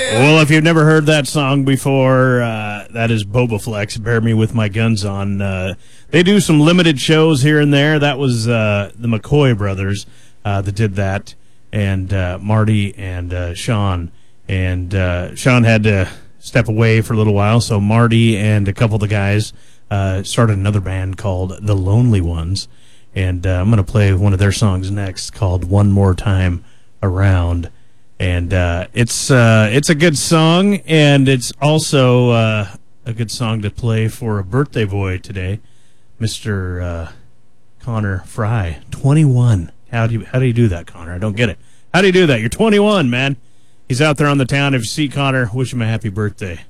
Well, if you've never heard that song before, that is Boba Flex, Bear Me With My Guns On. They do some limited shows here and there. That was the McCoy brothers that did that, and Marty and Sean. And Sean had to step away for a little while, so Marty and a couple of the guys started another band called The Lonely Ones. And I'm going to play one of their songs next called One More Time Around. And it's a good song, and it's also a good song to play for a birthday boy today, Mr. Connor Fry, 21. How do you do that, Connor? I don't get it. How do you do that? You're 21, man. He's out there on the town. If you see Connor, wish him a happy birthday.